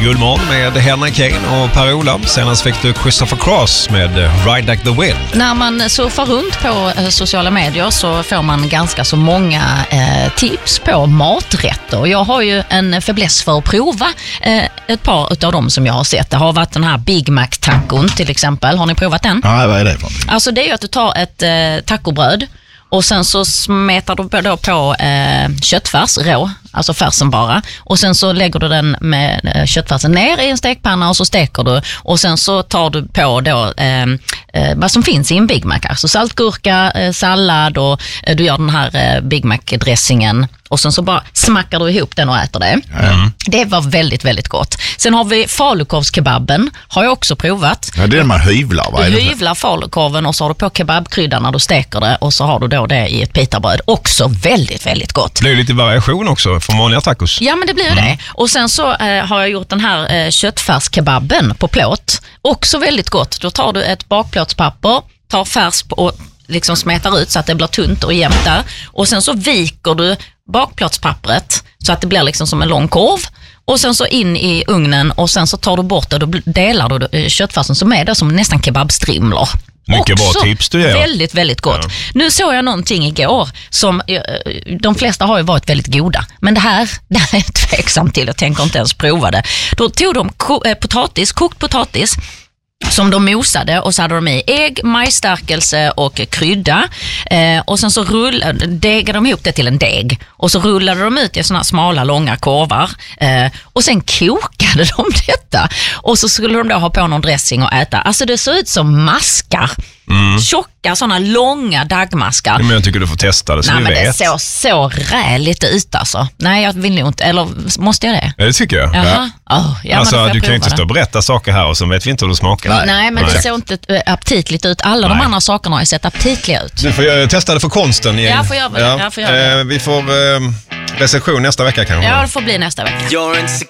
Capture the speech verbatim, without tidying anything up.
Guldmorgon med Henrik Kane och Per-Ola. Senast fick du Christopher Cross med Ride Like the Wind. När man surfar runt på eh, sociala medier så får man ganska så många eh, tips på maträtter. Jag har ju en fäbless för att prova eh, ett par av dem som jag har sett. Det har varit den här Big Mac-tacon till exempel. Har ni provat den? Ja, vad är det för någonting? Alltså det är ju att du tar ett eh, tacobröd och sen så smetar du på, då på eh, köttfärs, rå, alltså färsen bara. Och sen så lägger du den med eh, köttfärsen ner i en stekpanna och så steker du. Och sen så tar du på då eh, eh, vad som finns i en Big Mac. Alltså saltgurka, eh, sallad och eh, du gör den här eh, Big Mac-dressingen. Och sen så bara smackar du ihop den och äter det. Mm. Det var väldigt, väldigt gott. Sen har vi falukorvskebaben, har jag också provat. Ja, det är den man hyvlar. Va? Du hyvlar falukorven och så har du på kebabkryddan när du steker det. Och så har du då det i ett pitabröd. Också väldigt, väldigt gott. Det blir lite variation också från vanliga tacos. Ja, men det blir mm. det. Och sen så eh, har jag gjort den här eh, köttfärskebaben på plåt. Också väldigt gott. Då tar du ett bakplåtspapper, tar färs på och liksom smetar ut så att det blir tunt och jämnt där. Och sen så viker du bakplåtspappret så att det blir liksom som en lång korv. Och sen så in i ugnen och sen så tar du bort det och då delar du köttfärsen som är där som nästan kebabstrimlor. Mycket också bra tips du ger. Väldigt, väldigt gott. Ja. Nu såg jag någonting igår som de flesta har ju varit väldigt goda. Men det här, det här är tveksam till. Jag tänker inte ens prova det. Då tog de ko- eh, potatis, kokt potatis som de mosade och så hade de i ägg, majsstärkelse och krydda. Eh, och sen så rullade, degade de ihop det till en deg. Och så rullade de ut i såna smala, långa korvar. Eh, och sen kokade de detta. Och så skulle de då ha på någon dressing och äta. Alltså det såg ut som maskar. Mm. Tjocka, sådana långa dagmaskar. Men jag tycker du får testa det så Nej, vi men vet. Det såg så räligt ut alltså. Nej, jag vill nog inte. Eller måste jag det? Ja, det tycker jag. Jaha. Ja. Oh, ja, alltså, du kan ju inte stå och berätta saker här och så vet vi inte hur det smakar. Nej, Nej men Nej. det såg inte aptitligt ut. Alla Nej. de andra sakerna har ju sett aptitliga ut. Du får ju testa det för konsten igen. Ja, får jag, ja. Ja, får jag eh, Vi får eh, recension nästa vecka kanske. Ja, det får bli nästa vecka.